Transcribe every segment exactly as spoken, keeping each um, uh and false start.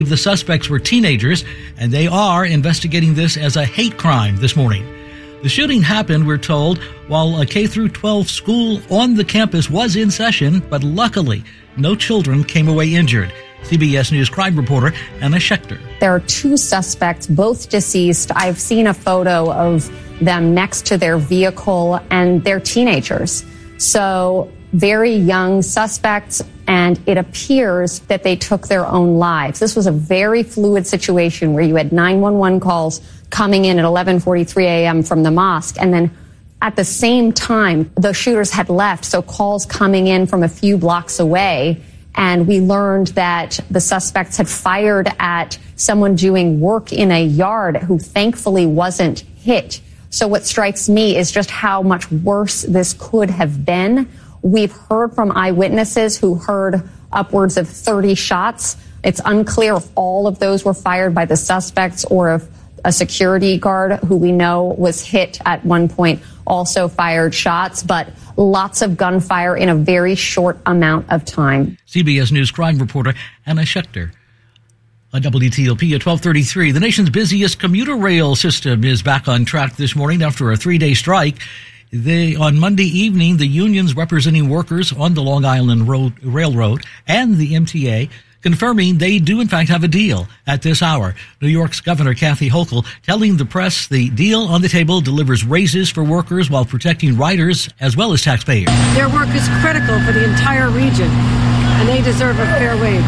The suspects were teenagers, and they are investigating this as a hate crime this morning. The shooting happened, we're told, while a K through twelve school on the campus was in session, but luckily no children came away injured. C B S News crime reporter Anna Schechter. There are two suspects, both deceased. I've seen a photo of them next to their vehicle, and they're teenagers. So very young suspects, and it appears that they took their own lives. This was a very fluid situation where you had nine one one calls coming in at eleven forty-three a.m. from the mosque, and then at the same time, the shooters had left, so calls coming in from a few blocks away, and we learned that the suspects had fired at someone doing work in a yard who thankfully wasn't hit. So what strikes me is just how much worse this could have been. We've heard from eyewitnesses who heard upwards of thirty shots. It's unclear if all of those were fired by the suspects or if a security guard who we know was hit at one point also fired shots, but lots of gunfire in a very short amount of time. C B S News crime reporter Anna Schechter. On W T O P at twelve thirty-three, the nation's busiest commuter rail system is back on track this morning after a three-day strike. They, on Monday evening, the unions representing workers on the Long Island Road, Railroad and the M T A confirming they do in fact have a deal at this hour. New York's Governor Kathy Hochul telling the press the deal on the table delivers raises for workers while protecting riders as well as taxpayers. Their work is critical for the entire region, and they deserve a fair wage.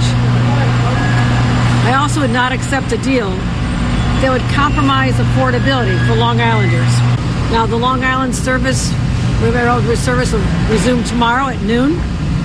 I also would not accept a deal that would compromise affordability for Long Islanders. Now, the Long Island service, railroad service will resume tomorrow at noon,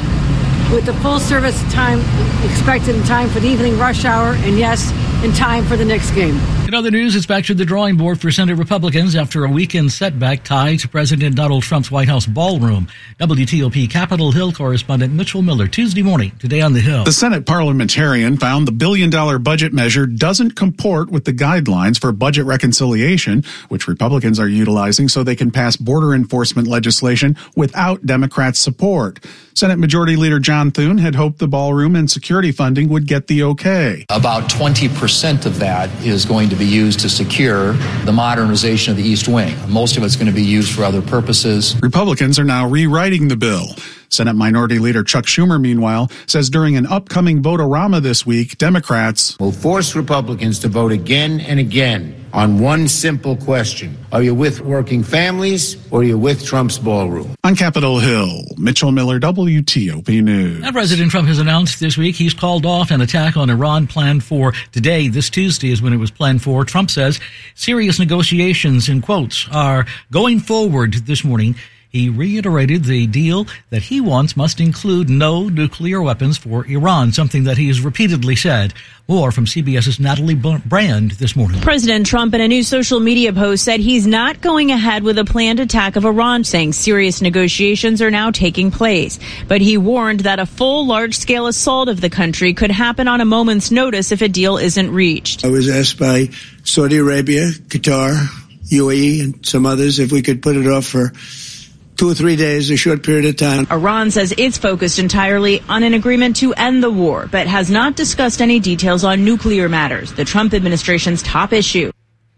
with the full service time expected in time for the evening rush hour, and yes, in time for the Knicks game. In other news, it's back to the drawing board for Senate Republicans after a weekend setback tied to President Donald Trump's White House ballroom. W T O P Capitol Hill correspondent Mitchell Miller, Tuesday morning, today on the Hill. The Senate parliamentarian found the billion-dollar budget measure doesn't comport with the guidelines for budget reconciliation, which Republicans are utilizing so they can pass border enforcement legislation without Democrats' support. Senate Majority Leader John Thune had hoped the ballroom and security funding would get the okay. About twenty percent of that is going to be used to secure the modernization of the East Wing. Most of it's going to be used for other purposes. Republicans are now rewriting the bill. Senate Minority Leader Chuck Schumer, meanwhile, says during an upcoming vote-a-rama this week, Democrats will force Republicans to vote again and again on one simple question. Are you with working families or are you with Trump's ballroom? On Capitol Hill, Mitchell Miller, W T O P News. Now, President Trump has announced this week he's called off an attack on Iran planned for today. This Tuesday is when it was planned for. Trump says serious negotiations, in quotes, are going forward this morning. He reiterated the deal that he wants must include no nuclear weapons for Iran, something that he has repeatedly said. More from CBS's Natalie Brand this morning. President Trump in a new social media post said he's not going ahead with a planned attack of Iran, saying serious negotiations are now taking place. But he warned that a full large-scale assault of the country could happen on a moment's notice if a deal isn't reached. I was asked by Saudi Arabia, Qatar, U A E, and some others if we could put it off for two or three days, a short period of time. Iran says it's focused entirely on an agreement to end the war, but has not discussed any details on nuclear matters, the Trump administration's top issue.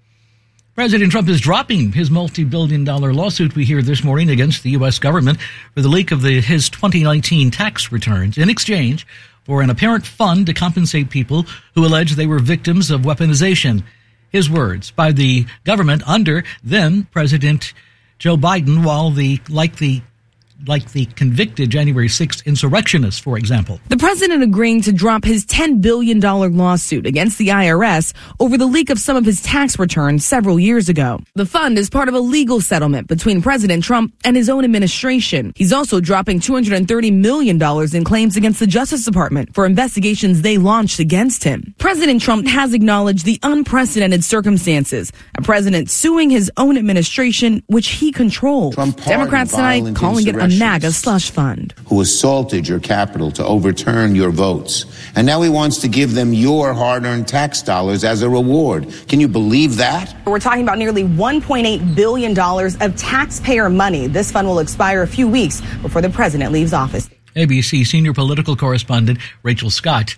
President Trump is dropping his multi-billion dollar lawsuit we hear this morning against the U S government for the leak of the, his twenty nineteen tax returns in exchange for an apparent fund to compensate people who allege they were victims of weaponization. His words, by the government under then President Joe Biden, while the like the like the convicted January sixth insurrectionists, for example. The president agreeing to drop his ten billion dollars lawsuit against the I R S over the leak of some of his tax returns several years ago. The fund is part of a legal settlement between President Trump and his own administration. He's also dropping two hundred thirty million dollars in claims against the Justice Department for investigations they launched against him. President Trump has acknowledged the unprecedented circumstances, a president suing his own administration, which he controls. Democrats tonight calling it a MAGA slush fund. Who assaulted your Capitol to overturn your votes. And now he wants to give them your hard-earned tax dollars as a reward. Can you believe that? We're talking about nearly one point eight billion dollars of taxpayer money. This fund will expire a few weeks before the president leaves office. A B C senior political correspondent Rachel Scott.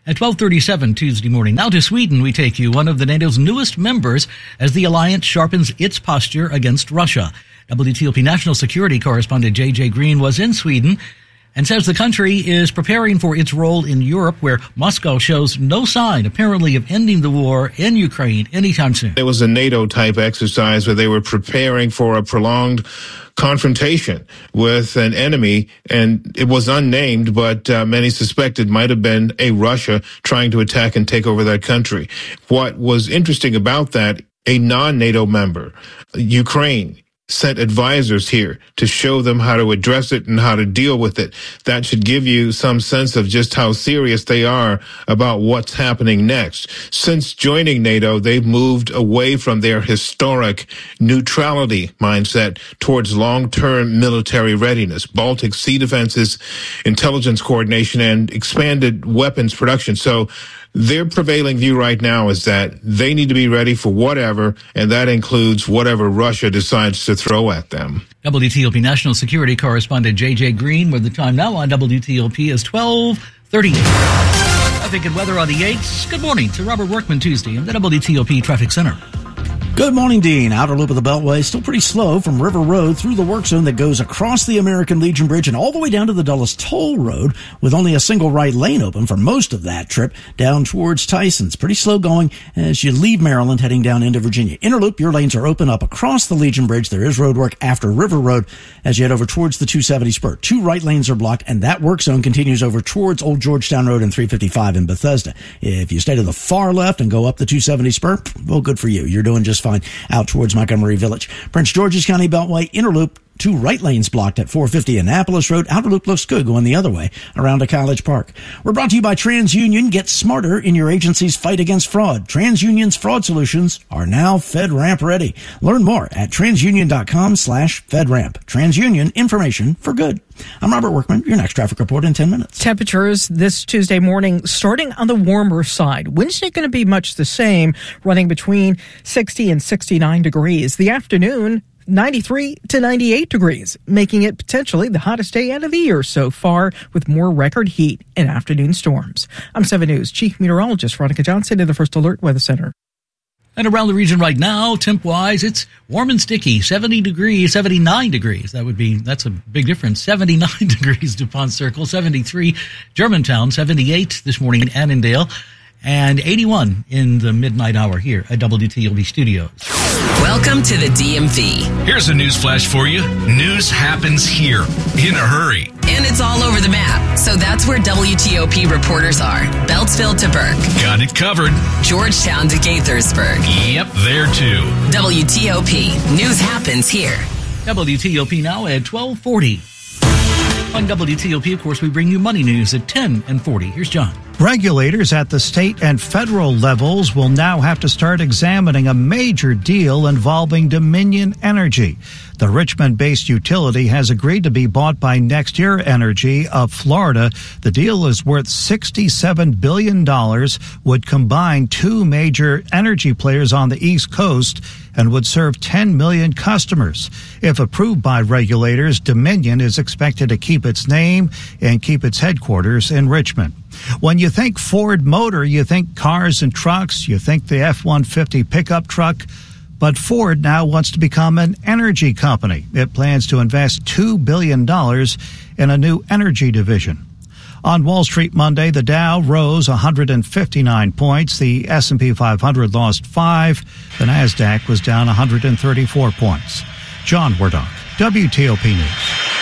At twelve thirty-seven Tuesday morning. Now to Sweden we take you, one of the NATO's newest members, as the alliance sharpens its posture against Russia. W T O P national security correspondent J J Green was in Sweden and says the country is preparing for its role in Europe, where Moscow shows no sign, apparently, of ending the war in Ukraine anytime soon. It was a NATO-type exercise where they were preparing for a prolonged confrontation with an enemy, and it was unnamed, but uh, many suspected might have been a Russia trying to attack and take over that country. What was interesting about that, a non-NATO member, Ukraine, sent advisors here to show them how to address it and how to deal with it. That should give you some sense of just how serious they are about what's happening next. Since joining NATO, they've moved away from their historic neutrality mindset towards long-term military readiness, Baltic Sea defenses, intelligence coordination, and expanded weapons production. So their prevailing view right now is that they need to be ready for whatever, and that includes whatever Russia decides to throw at them. W T O P national security correspondent J J Green, where the time now on W T O P is twelve thirty. Traffic and weather on the eights. Good morning to Robert Workman Tuesday in the W T O P Traffic Center. Good morning, Dean. Outer loop of the Beltway still pretty slow from River Road through the work zone that goes across the American Legion Bridge and all the way down to the Dulles Toll Road, with only a single right lane open for most of that trip down towards Tyson's. Pretty slow going as you leave Maryland heading down into Virginia. Inner loop, your lanes are open up across the Legion Bridge. There is road work after River Road as you head over towards the two seventy spur. Two right lanes are blocked, and that work zone continues over towards Old Georgetown Road and three fifty-five in Bethesda. If you stay to the far left and go up the two seventy spur, well, good for you. You're doing just fine out towards Montgomery Village. Prince George's County Beltway, inner loop, two right lanes blocked at four fifty Annapolis Road. Outer loop looks good going the other way around to College Park. We're brought to you by TransUnion. Get smarter in your agency's fight against fraud. TransUnion's fraud solutions are now FedRAMP ready. Learn more at transunion.com slash FedRAMP. TransUnion, information for good. I'm Robert Workman. Your next traffic report in ten minutes. Temperatures this Tuesday morning starting on the warmer side. Wednesday going to be much the same, running between sixty and sixty-nine degrees. The afternoon, ninety-three to ninety-eight degrees, making it potentially the hottest day out of the year so far, with more record heat and afternoon storms. I'm seven News Chief Meteorologist Veronica Johnson in the First Alert Weather Center. And around the region right now, temp-wise, it's warm and sticky, seventy degrees, seventy-nine degrees. That would be, that's a big difference. seventy-nine degrees DuPont Circle, seventy-three Germantown, seventy-eight this morning in Annandale, and eighty-one in the midnight hour here at W T O P Studios. Welcome to the D M V. Here's a news flash for you. News happens here in a hurry. And it's all over the map. So that's where W T O P reporters are. Beltsville to Burke. Got it covered. Georgetown to Gaithersburg. Yep, there too. W T O P. News happens here. W T O P now at twelve forty. On W T O P, of course, we bring you money news at ten and forty. Here's John. Regulators at the state and federal levels will now have to start examining a major deal involving Dominion Energy. The Richmond-based utility has agreed to be bought by NextEra Energy of Florida. The deal is worth sixty-seven billion dollars, would combine two major energy players on the East Coast, and would serve ten million customers. If approved by regulators, Dominion is expected to keep its name and keep its headquarters in Richmond. When you think Ford Motor, you think cars and trucks, you think the F one fifty pickup truck. But Ford now wants to become an energy company. It plans to invest two billion dollars in a new energy division. On Wall Street Monday, the Dow rose one hundred fifty-nine points. The S and P five hundred lost five. The NASDAQ was down one hundred thirty-four points. John Wardock, W T O P News.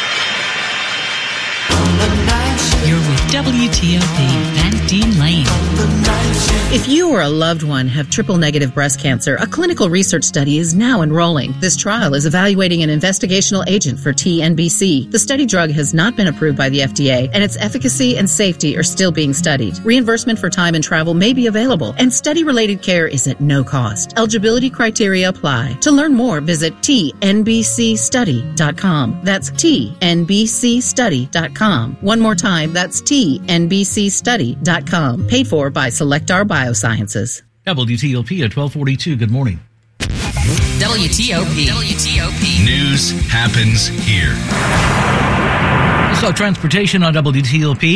You're with W T O P and Dean Lane. If you or a loved one have triple-negative breast cancer, a clinical research study is now enrolling. This trial is evaluating an investigational agent for T N B C. The study drug has not been approved by the F D A, and its efficacy and safety are still being studied. Reimbursement for time and travel may be available, and study-related care is at no cost. Eligibility criteria apply. To learn more, visit T N B C study dot com. That's T N B C study dot com. One more time, that's T N B C study dot com. Paid for by Selectar Biosciences. W T O P at twelve forty-two. Good morning. W T O P. W T O P. News happens here. So transportation on W T O P.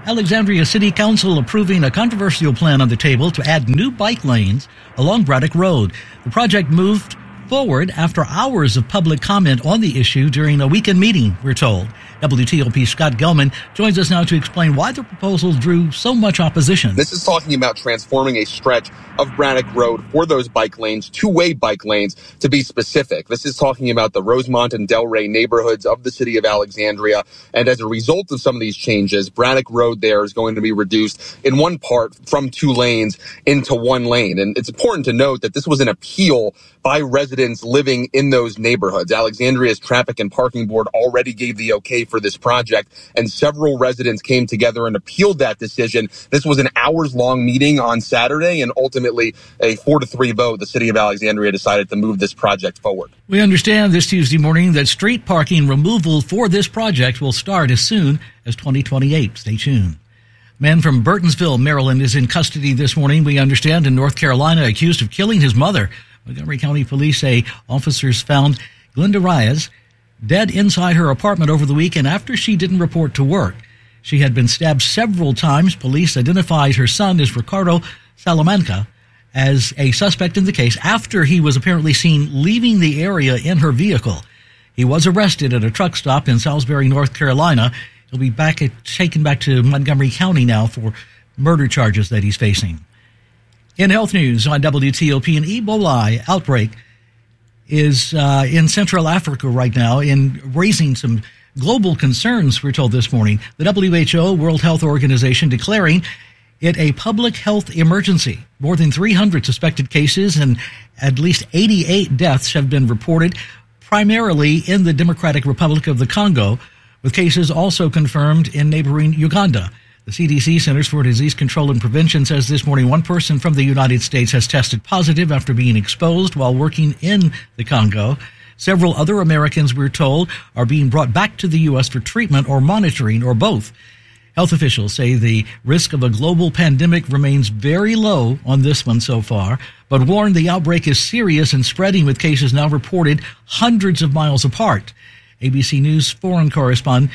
Alexandria City Council approving a controversial plan on the table to add new bike lanes along Braddock Road. The project moved forward after hours of public comment on the issue during a weekend meeting, we're told. W T O P's Scott Gelman joins us now to explain why the proposal drew so much opposition. This is talking about transforming a stretch of Braddock Road for those bike lanes, two-way bike lanes, to be specific. This is talking about the Rosemont and Delray neighborhoods of the city of Alexandria. And as a result of some of these changes, Braddock Road there is going to be reduced in one part from two lanes into one lane. And it's important to note that this was an appeal by residents living in those neighborhoods. Alexandria's Traffic and Parking Board already gave the okay for this project, and several residents came together and appealed that decision. This was an hours-long meeting on Saturday, and ultimately a four to three vote, the city of Alexandria decided to move this project forward. We understand this Tuesday morning that street parking removal for this project will start as soon as twenty twenty-eight. Stay tuned. Man from Burtonsville, Maryland, is in custody this morning, we understand, in North Carolina, accused of killing his mother. Montgomery County Police say officers found Glenda Reyes dead inside her apartment over the weekend after she didn't report to work. She had been stabbed several times. Police identified her son as Ricardo Salamanca as a suspect in the case after he was apparently seen leaving the area in her vehicle. He was arrested at a truck stop in Salisbury, North Carolina. He'll be back at, taken back to Montgomery County now for murder charges that he's facing. In health news on W T O P, an Ebola outbreak is uh, in Central Africa right now, in raising some global concerns, we're told this morning. The W H O, World Health Organization, declaring it a public health emergency. More than three hundred suspected cases and at least eighty-eight deaths have been reported, primarily in the Democratic Republic of the Congo, with cases also confirmed in neighboring Uganda. The C D C, Centers for Disease Control and Prevention, says this morning one person from the United States has tested positive after being exposed while working in the Congo. Several other Americans, we're told, are being brought back to the U S for treatment or monitoring or both. Health officials say the risk of a global pandemic remains very low on this one so far, but warn the outbreak is serious and spreading, with cases now reported hundreds of miles apart. A B C News foreign correspondent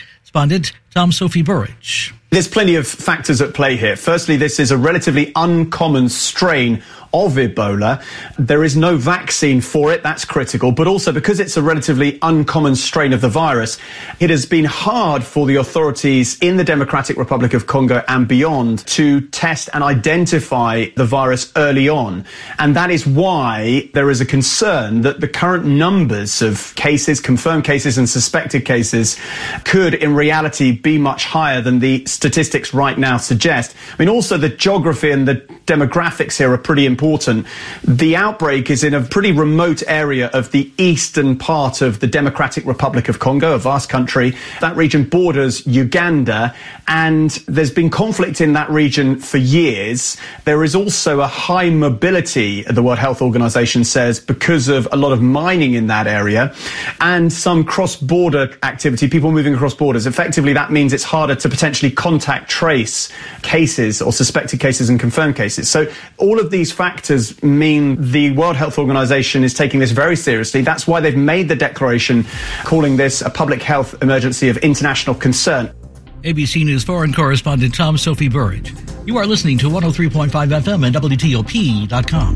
Tom Sophie Burridge. There's plenty of factors at play here. Firstly, this is a relatively uncommon strain of Ebola. There is no vaccine for it. That's critical. But also, because it's a relatively uncommon strain of the virus, it has been hard for the authorities in the Democratic Republic of Congo and beyond to test and identify the virus early on. And that is why there is a concern that the current numbers of cases, confirmed cases and suspected cases, could in reality be much higher than the statistics right now suggest. I mean, also the geography and the demographics here are pretty important. The outbreak is in a pretty remote area of the eastern part of the Democratic Republic of Congo, a vast country. That region borders Uganda, and there's been conflict in that region for years. There is also a high mobility, the World Health Organization says, because of a lot of mining in that area and some cross-border activity, people moving across borders. Effectively, that means it's harder to potentially contact trace cases or suspected cases and confirmed cases. So all of these factors mean the World Health Organization is taking this very seriously. That's why they've made the declaration calling this a public health emergency of international concern. A B C News foreign correspondent Tom Sophie Burridge. You are listening to one oh three point five F M and W T O P dot com.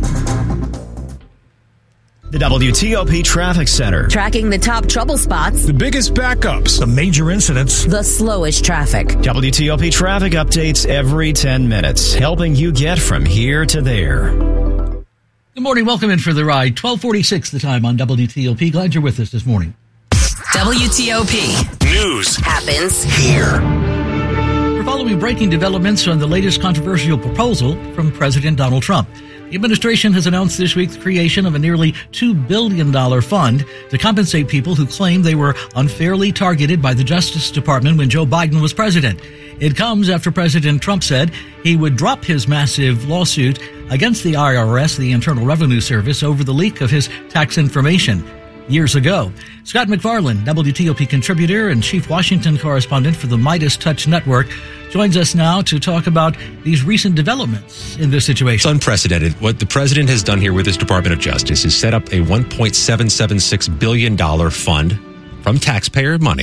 The W T O P Traffic Center. Tracking the top trouble spots. The biggest backups. The major incidents. The slowest traffic. W T O P traffic updates every ten minutes, helping you get from here to there. Good morning. Welcome in for the ride. twelve forty-six the time on W T O P. Glad you're with us this morning. W T O P. News happens here. We're following breaking developments on the latest controversial proposal from President Donald Trump. The administration has announced this week the creation of a nearly two billion dollars fund to compensate people who claim they were unfairly targeted by the Justice Department when Joe Biden was president. It comes after President Trump said he would drop his massive lawsuit against the I R S, the Internal Revenue Service, over the leak of his tax information years ago. Scott McFarland, W T O P contributor and chief Washington correspondent for the Midas Touch Network, joins us now to talk about these recent developments in this situation. It's unprecedented. What the president has done here with his Department of Justice is set up a one point seven seven six billion dollars fund from taxpayer money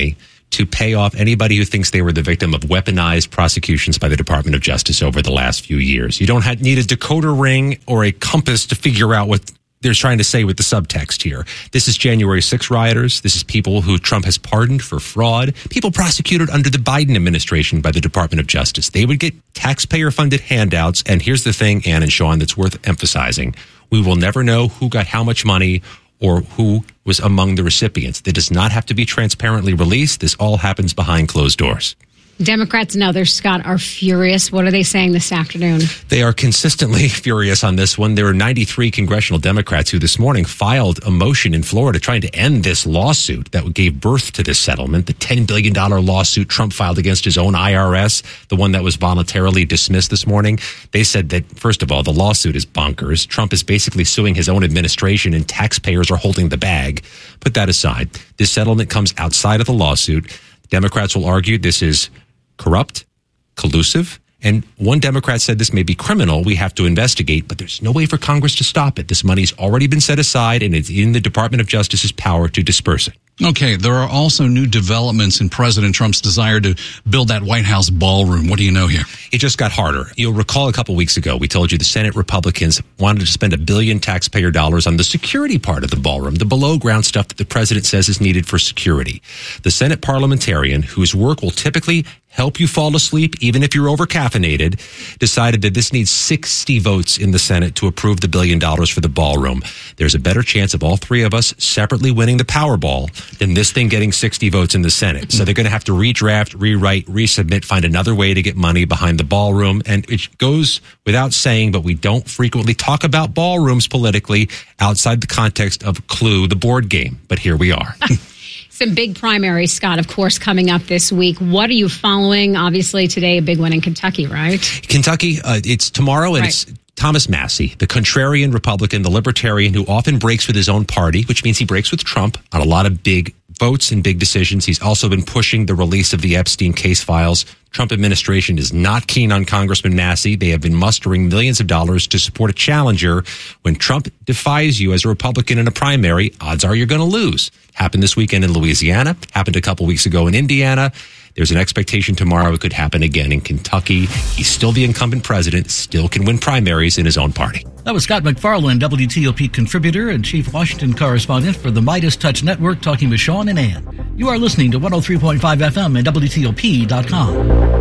to pay off anybody who thinks they were the victim of weaponized prosecutions by the Department of Justice over the last few years. You don't have, need a decoder ring or a compass to figure out what they're trying to say with the subtext here. This is January sixth rioters. This is people who Trump has pardoned for fraud. People prosecuted under the Biden administration by the Department of Justice. They would get taxpayer-funded handouts. And here's the thing, Ann and Sean, that's worth emphasizing. We will never know who got how much money or who was among the recipients. That does not have to be transparently released. This all happens behind closed doors. Democrats and others, Scott, are furious. What are they saying this afternoon? They are consistently furious on this one. There are ninety-three congressional Democrats who this morning filed a motion in Florida trying to end this lawsuit that gave birth to this settlement, the ten billion dollars lawsuit Trump filed against his own I R S, the one that was voluntarily dismissed this morning. They said that, first of all, the lawsuit is bonkers. Trump is basically suing his own administration and taxpayers are holding the bag. Put that aside. This settlement comes outside of the lawsuit. Democrats will argue this is corrupt, collusive, and one Democrat said this may be criminal. We have to investigate, but there's no way for Congress to stop it. This money's already been set aside, and it's in the Department of Justice's power to disperse it. Okay, there are also new developments in President Trump's desire to build that White House ballroom. What do you know here? It just got harder. You'll recall a couple weeks ago, we told you the Senate Republicans wanted to spend a billion taxpayer dollars on the security part of the ballroom, the below ground stuff that the president says is needed for security. The Senate parliamentarian, whose work will typically help you fall asleep, even if you're over-caffeinated, decided that this needs sixty votes in the Senate to approve the billion dollars for the ballroom. There's a better chance of all three of us separately winning the Powerball than this thing getting sixty votes in the Senate. So they're going to have to redraft, rewrite, resubmit, find another way to get money behind the ballroom. And it goes without saying, but we don't frequently talk about ballrooms politically outside the context of Clue, the board game. But here we are. Some big primaries, Scott, of course, coming up this week. What are you following? Obviously, today, a big one in Kentucky, right? Kentucky, uh, it's tomorrow, and right. It's Thomas Massie, the contrarian Republican, the libertarian who often breaks with his own party, which means he breaks with Trump on a lot of big votes and big decisions. He's also been pushing the release of the Epstein case files. Trump administration is not keen on Congressman Massie. They have been mustering millions of dollars to support a challenger. When Trump defies you as a Republican in a primary, odds are you're going to lose. Happened this weekend in Louisiana, happened a couple weeks ago in Indiana. There's an expectation tomorrow it could happen again in Kentucky. He's still the incumbent president, still can win primaries in his own party. That was Scott McFarland, W T O P contributor and chief Washington correspondent for the Midas Touch Network, talking with Sean and Ann. You are listening to one oh three point five F M and W T O P dot com.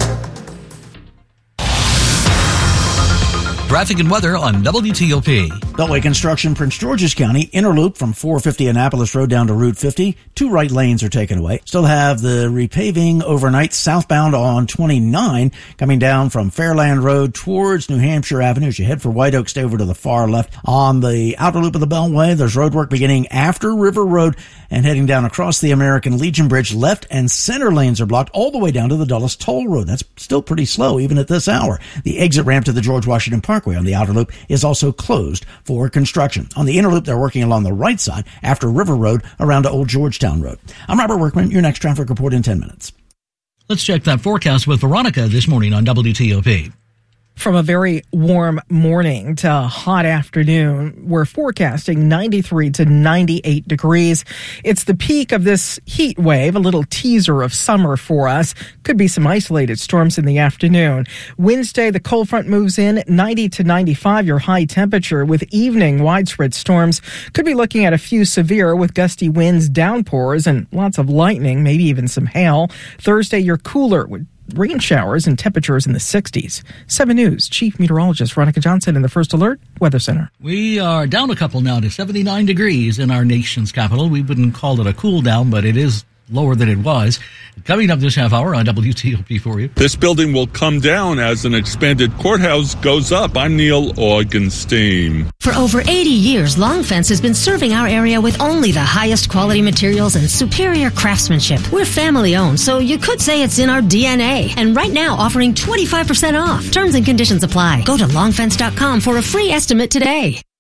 Traffic and weather on W T O P. Beltway construction, Prince George's County, inner loop from four fifty Annapolis Road down to Route fifty. Two right lanes are taken away. Still have the repaving overnight southbound on twenty-nine coming down from Fairland Road towards New Hampshire Avenue. As you head for White Oak, stay over to the far left. On the outer loop of the Beltway, there's road work beginning after River Road and heading down across the American Legion Bridge. Left and center lanes are blocked all the way down to the Dulles Toll Road. That's still pretty slow even at this hour. The exit ramp to the George Washington Park on the outer loop is also closed for construction. On the inner loop, they're working along the right side after River Road around to Old Georgetown Road. I'm Robert Workman, your next traffic report in ten minutes. Let's check that forecast with Veronica this morning on W T O P. From a very warm morning to a hot afternoon, we're forecasting ninety-three to ninety-eight degrees. It's the peak of this heat wave, a little teaser of summer for us. Could be some isolated storms in the afternoon. Wednesday, the cold front moves in, ninety to ninety-five, your high temperature with evening widespread storms. Could be looking at a few severe with gusty winds, downpours, and lots of lightning, maybe even some hail. Thursday, you're cooler with rain showers and temperatures in the sixties. seven News Chief Meteorologist Veronica Johnson in the First Alert Weather Center. We are down a couple now to seventy-nine degrees in our nation's capital. We wouldn't call it a cool down, but it is lower than it was. Coming up this half hour on W T O P for you. This building will come down as an expanded courthouse goes up. I'm Neil Augenstein. For over eighty years, Long Fence has been serving our area with only the highest quality materials and superior craftsmanship. We're family owned, so you could say it's in our D N A. And right now, offering twenty-five percent off. Terms and conditions apply. Go to long fence dot com for a free estimate today.